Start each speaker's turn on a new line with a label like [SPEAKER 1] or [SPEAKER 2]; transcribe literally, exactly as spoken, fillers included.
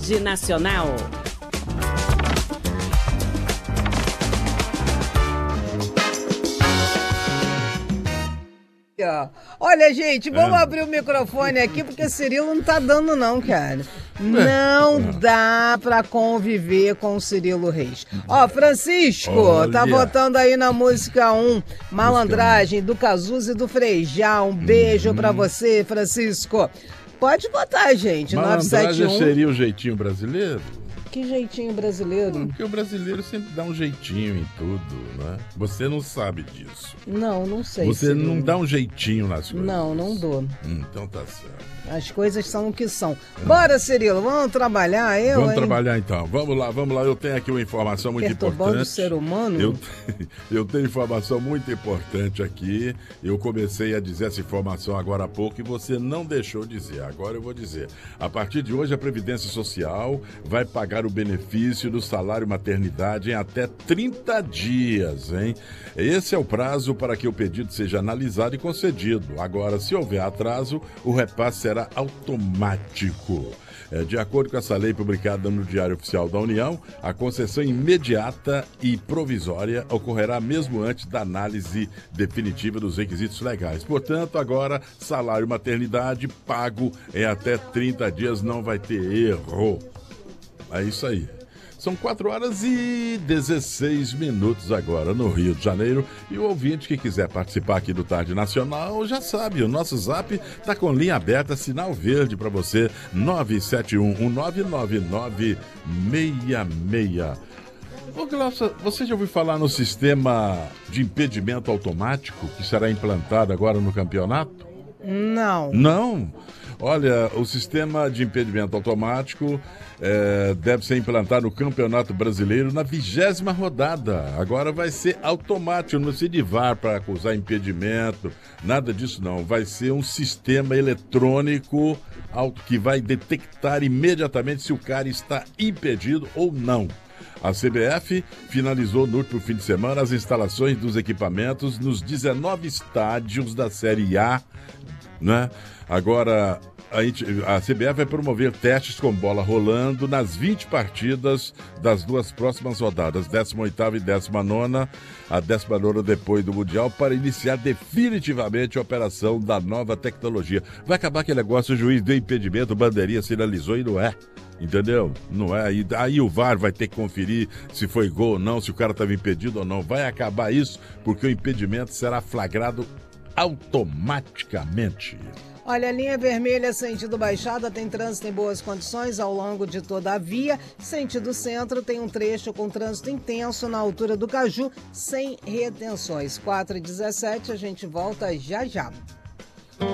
[SPEAKER 1] Tarde Nacional.
[SPEAKER 2] Olha, gente, vamos é. abrir o microfone aqui, porque Cirilo não tá dando não, cara. Não é. dá pra conviver com o Cirilo Reis. Ó, Francisco, Olha. tá votando aí na música um, Malandragem, do Cazuza e do Frejá. Um beijo uhum. pra você, Francisco. Pode votar, gente.
[SPEAKER 3] Malandragem
[SPEAKER 2] nove sete um.
[SPEAKER 3] Seria o jeitinho brasileiro?
[SPEAKER 2] Que jeitinho brasileiro?
[SPEAKER 3] Porque o brasileiro sempre dá um jeitinho em tudo, né? Você não sabe disso.
[SPEAKER 2] Não, não sei.
[SPEAKER 3] Você Cirilo. não dá um jeitinho nas coisas.
[SPEAKER 2] Não, não dou.
[SPEAKER 3] Hum, então tá certo.
[SPEAKER 2] As coisas são o que são. Bora, Cirilo, vamos trabalhar, eu,
[SPEAKER 3] Vamos
[SPEAKER 2] hein?
[SPEAKER 3] trabalhar então. Vamos lá, vamos lá. Eu tenho aqui uma informação muito
[SPEAKER 2] Perturbando
[SPEAKER 3] importante.
[SPEAKER 2] o ser humano?
[SPEAKER 3] Eu, eu tenho informação muito importante aqui. Eu comecei a dizer essa informação agora há pouco e você não deixou dizer. Agora eu vou dizer. A partir de hoje, a Previdência Social vai pagar o benefício do salário maternidade em até trinta dias, hein? Esse é o prazo para que o pedido seja analisado e concedido. Agora, se houver atraso, o repasse será automático. É, de acordo com essa lei publicada no Diário Oficial da União, a concessão imediata e provisória ocorrerá mesmo antes da análise definitiva dos requisitos legais. Portanto, agora, salário maternidade pago em até trinta dias, não vai ter erro. É isso aí. São quatro horas e dezesseis minutos agora no Rio de Janeiro. E o ouvinte que quiser participar aqui do Tarde Nacional já sabe, o nosso zap está com linha aberta, sinal verde para você, nove sete um um nove nove nove seis seis. Ô, Glaucia, você já ouviu falar no sistema de impedimento automático que será implantado agora no campeonato?
[SPEAKER 2] Não.
[SPEAKER 3] Não? Olha, o sistema de impedimento automático é, deve ser implantado no Campeonato Brasileiro na vigésima rodada. Agora vai ser automático, não se de V A R para acusar impedimento, nada disso não. Vai ser um sistema eletrônico que vai detectar imediatamente se o cara está impedido ou não. A C B F finalizou no último fim de semana as instalações dos equipamentos nos dezenove estádios da Série A, né? Agora, a, gente, a C B F vai promover testes com bola rolando nas vinte partidas das duas próximas rodadas, décima oitava e décima nona, a décima nona depois do Mundial, para iniciar definitivamente a operação da nova tecnologia. Vai acabar aquele negócio, o juiz deu impedimento, bandeirinha sinalizou e não é. Entendeu? Não é. Aí, aí o V A R vai ter que conferir se foi gol ou não, se o cara estava impedido ou não. Vai acabar isso, porque o impedimento será flagrado automaticamente.
[SPEAKER 2] Olha, a linha vermelha sentido Baixada tem trânsito em boas condições ao longo de toda a via. Sentido centro tem um trecho com trânsito intenso na altura do Caju, sem retenções. quatro e dezessete, a gente volta já já.